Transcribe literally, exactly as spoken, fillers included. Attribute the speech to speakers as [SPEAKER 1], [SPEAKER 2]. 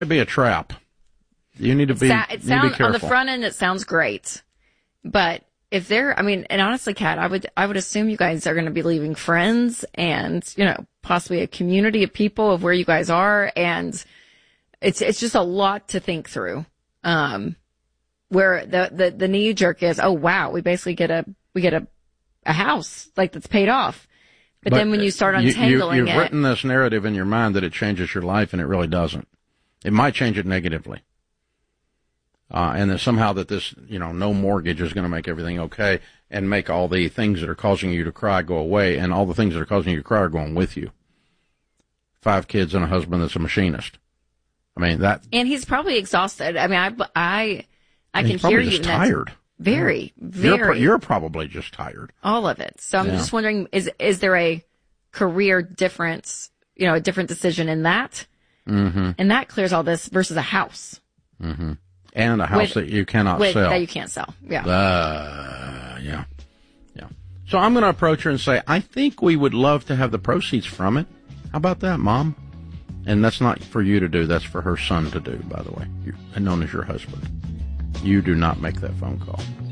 [SPEAKER 1] It'd be a trap. You need to be,
[SPEAKER 2] Sa- it sound,
[SPEAKER 1] need to be careful.
[SPEAKER 2] On the front end, it sounds great. But if they're, I mean, and honestly, Kat, I would, I would assume you guys are going to be leaving friends and, you know, possibly a community of people of where you guys are. And it's, it's just a lot to think through. Um, where the, the, the knee jerk is, oh, wow, we basically get a, we get a, a house, like, that's paid off. But, but then when you start untangling
[SPEAKER 1] you, you, you've
[SPEAKER 2] it. You've
[SPEAKER 1] written this narrative in your mind that it changes your life, and it really doesn't. It might change it negatively. Uh, and that somehow that this, you know, no mortgage is going to make everything okay and make all the things that are causing you to cry go away, and all the things that are causing you to cry are going with you. Five kids and a husband that's a machinist. I mean, that. And
[SPEAKER 2] he's probably exhausted. I mean, I, I, I can
[SPEAKER 1] he's
[SPEAKER 2] hear
[SPEAKER 1] probably
[SPEAKER 2] you.
[SPEAKER 1] Just tired.
[SPEAKER 2] Very, very.
[SPEAKER 1] You're, you're probably just tired.
[SPEAKER 2] All of it. So I'm
[SPEAKER 1] yeah.
[SPEAKER 2] just wondering, is, is there a career difference, you know, a different decision in that?
[SPEAKER 1] Mm-hmm.
[SPEAKER 2] And that clears all this versus a house.
[SPEAKER 1] Mm-hmm. And a house
[SPEAKER 2] with,
[SPEAKER 1] that you cannot
[SPEAKER 2] with,
[SPEAKER 1] sell.
[SPEAKER 2] That you can't sell. Yeah.
[SPEAKER 1] Uh, yeah. Yeah. So I'm going to approach her and say, I think we would love to have the proceeds from it. How about that, Mom? And that's not for you to do. That's for her son to do, by the way. You, known as your husband. You do not make that phone call.